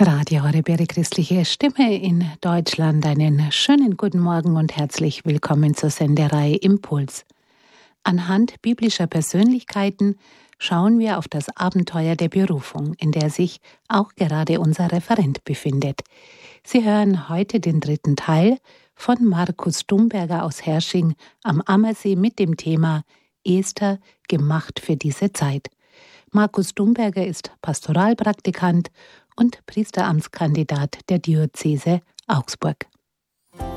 Radio Horeb, christliche Stimme in Deutschland. Einen schönen guten Morgen und herzlich willkommen zur Sendereihe Impuls. Anhand biblischer Persönlichkeiten schauen wir auf das Abenteuer der Berufung, in der sich auch gerade unser Referent befindet. Sie hören heute den 3. Teil von Markus Dumberger aus Hersching am Ammersee mit dem Thema Esther, gemacht für diese Zeit. Markus Dumberger ist Pastoralpraktikant und Priesteramtskandidat der Diözese Augsburg.